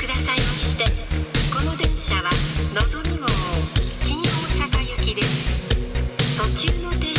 くださいまして。この電車はのぞみ号新大阪行きです。途中の停